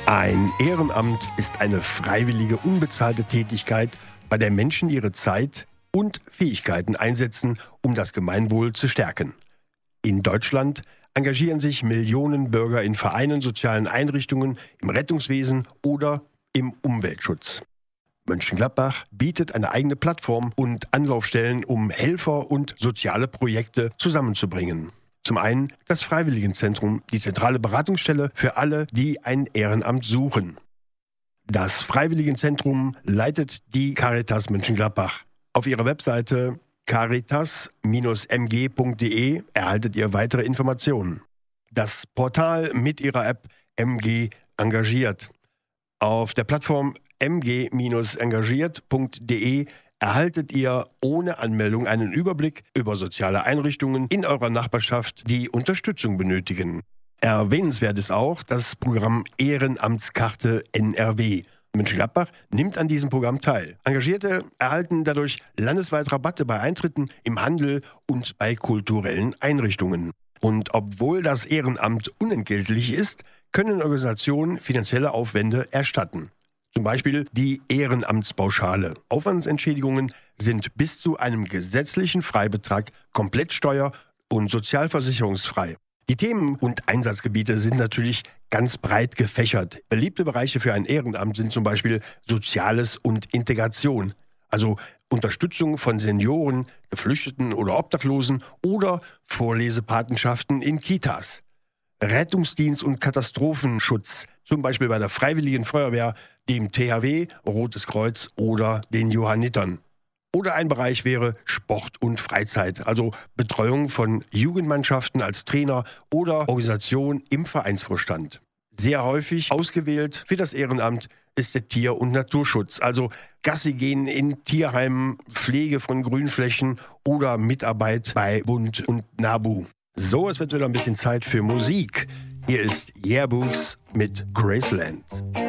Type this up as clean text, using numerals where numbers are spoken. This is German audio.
Ein Ehrenamt ist eine freiwillige, unbezahlte Tätigkeit, bei der Menschen ihre Zeit und Fähigkeiten einsetzen, um das Gemeinwohl zu stärken. In Deutschland engagieren sich Millionen Bürger in Vereinen, sozialen Einrichtungen, im Rettungswesen oder im Umweltschutz. Mönchengladbach bietet eine eigene Plattform und Anlaufstellen, um Helfer und soziale Projekte zusammenzubringen. Zum einen das Freiwilligenzentrum, die zentrale Beratungsstelle für alle, die ein Ehrenamt suchen. Das Freiwilligenzentrum leitet die Caritas Mönchengladbach. Auf ihrer Webseite caritas-mg.de erhaltet ihr weitere Informationen. Das Portal mit ihrer App MG Engagiert. Auf der Plattform mg-engagiert.de erhaltet ihr ohne Anmeldung einen Überblick über soziale Einrichtungen in eurer Nachbarschaft, die Unterstützung benötigen. Erwähnenswert ist auch das Programm Ehrenamtskarte NRW. Mönchengladbach nimmt an diesem Programm teil. Engagierte erhalten dadurch landesweit Rabatte bei Eintritten im Handel und bei kulturellen Einrichtungen. Und obwohl das Ehrenamt unentgeltlich ist, können Organisationen finanzielle Aufwände erstatten. Zum Beispiel die Ehrenamtspauschale. Aufwandsentschädigungen sind bis zu einem gesetzlichen Freibetrag komplett steuer- und sozialversicherungsfrei. Die Themen und Einsatzgebiete sind natürlich ganz breit gefächert. Beliebte Bereiche für ein Ehrenamt sind zum Beispiel Soziales und Integration, also Unterstützung von Senioren, Geflüchteten oder Obdachlosen oder Vorlesepatenschaften in Kitas. Rettungsdienst und Katastrophenschutz, zum Beispiel bei der Freiwilligen Feuerwehr, dem THW, Rotes Kreuz oder den Johannitern. Oder ein Bereich wäre Sport und Freizeit, also Betreuung von Jugendmannschaften als Trainer oder Organisation im Vereinsvorstand. Sehr häufig ausgewählt für das Ehrenamt ist der Tier- und Naturschutz, also Gassi gehen in Tierheimen, Pflege von Grünflächen oder Mitarbeit bei Bund und NABU. So, es wird wieder ein bisschen Zeit für Musik. Hier ist Yearbooks mit Graceland.